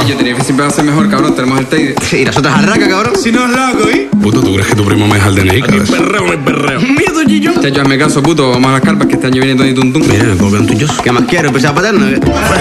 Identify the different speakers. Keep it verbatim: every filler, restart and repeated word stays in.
Speaker 1: yo tenía que siempre va a ser mejor, cabrón. Tenemos el Teide.
Speaker 2: Y nosotros arraca, cabrón.
Speaker 3: Si no es loco, ¿eh?
Speaker 4: Puto, ¿tú crees que tu primo me deja el D N I,
Speaker 3: Aquí
Speaker 4: cabeza?
Speaker 3: perreo, me perreo. Miedo, Gillo.
Speaker 1: Chacho, hazme caso, puto. Vamos a las carpas que este año viene todo y tum tum.
Speaker 4: Mira, me pongo en tuyos.
Speaker 2: ¿Qué más quiero? ¿Empezar a paterno?